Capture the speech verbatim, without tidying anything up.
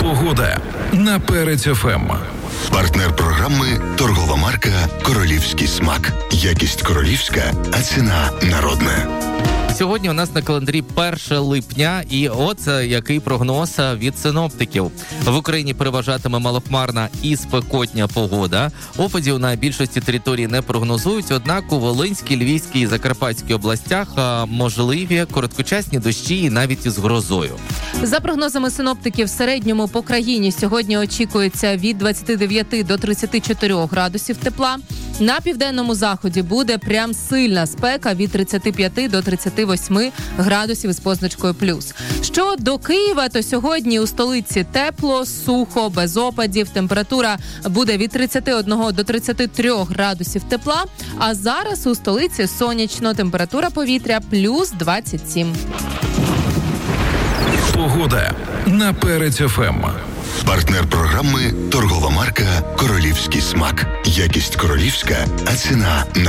Погода на Перець еф ем. Партнер програми – торгова марка «Королівський смак». Якість королівська, а ціна народна. Сьогодні у нас на календарі перше липня, і от який прогноз від синоптиків. В Україні переважатиме малохмарна і спекотня погода. Опадів на більшості територій не прогнозують, однак у Волинській, Львівській і Закарпатській областях можливі короткочасні дощі і навіть із грозою. За прогнозами синоптиків, в середньому по країні сьогодні очікується від двадцяти дев'яти до тридцяти чотирьох градусів тепла. На південному заході буде прям сильна спека від тридцяти п'яти до тридцяти восьми градусів із позначкою плюс. Що до Києва, то сьогодні у столиці тепло, сухо, без опадів. Температура буде від тридцяти одного до тридцяти трьох градусів тепла. А зараз у столиці сонячно, температура повітря плюс двадцять сім. Погода на Перець еф ем. Партнер програми – торгова марка «Королівський смак». Якість королівська, а ціна